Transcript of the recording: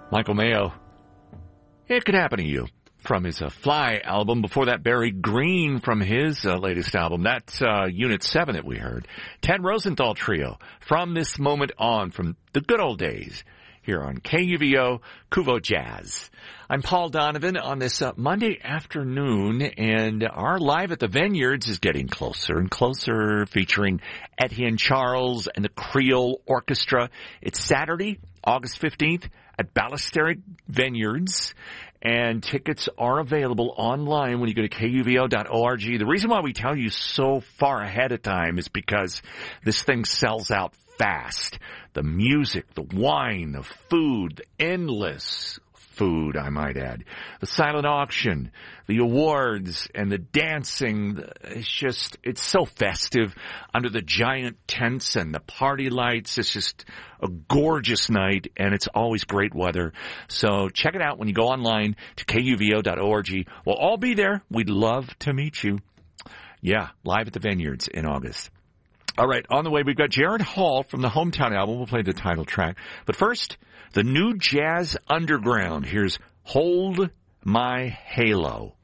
Michael Mayo. It Could Happen to You from his Fly album. Before that, Barry Green from his latest album. That's Unit 7 that we heard. Ted Rosenthal Trio, From This Moment On, from the good old days, here on KUVO, Kuvo Jazz. I'm Paul Donovan on this Monday afternoon, and our Live at the Vineyards is getting closer and closer, featuring Etienne Charles and the Creole Orchestra. It's Saturday, August 15th at Ballesteros Vineyards, and tickets are available online when you go to KUVO.org. The reason why we tell you so far ahead of time is because this thing sells out fast. The music, the wine, the food, the endless food, I might add, the silent auction, the awards, and the dancing. It's so festive under the giant tents and the party lights. It's just a gorgeous night, and it's always great weather. So check it out when you go online to KUVO.org. We'll all be there. We'd love to meet you. Yeah, Live at the Vineyards in August. All right, on the way, we've got Jared Hall from the Hometown album. We'll play the title track. But first, the new Jazz Underground. Here's Hold My Halo.